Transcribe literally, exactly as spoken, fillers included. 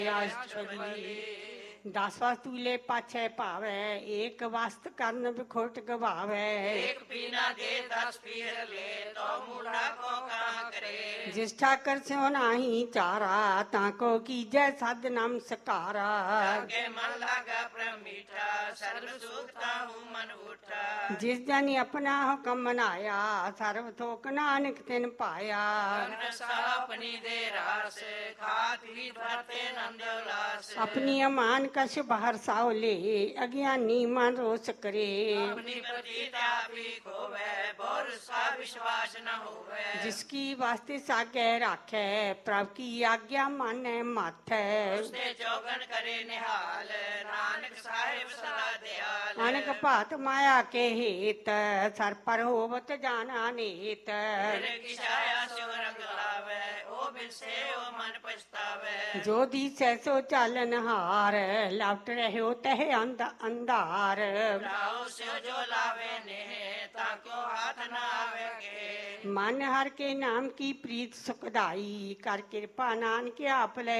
दस वस्तुले पाछे पावे, एक वस्त करन बिखोट गवावे। एक पीना दे दस पीर ले, तो मूढ़ा को कहाँ करे। जिस ठाकर स्यो नाही चारा, ताको कीजै सद नाम सकारा। जाके मन लागा प्रेम मीठा, सर्व सुखता हूँ मन उठा। जिस जन अपना हुक्म मनाया, सर्व थोक नानक तिन पाया। अपनी दे रास, खात ही भरते नंद उल्लास। अपनी अमान कश बाहर सावले, अज्ञानी मन रोस करे। अपनी प्रतीत आप ही खोवे, बोर सा विश्वास न होवे। जिसकी वास्ते सागे राखे, प्रभ की आज्ञा माने माथे। उसने चौगन करे निहाल, नानक साहिब सदा दयाल। अनक भात माया के हेत, सर पर होवत जाना नेत। तेरे की छाया सो रंग लावे, ओ बिन से ओ मन पछतावे। जो दिसै सो चालन हार, लपट रहो तह अंध अंधार। राहो से जो लावे ने, ताको हाथ न आवेगे। मन हर के नाम की प्रीत सुखदाई, कर कृपा नानक आप ले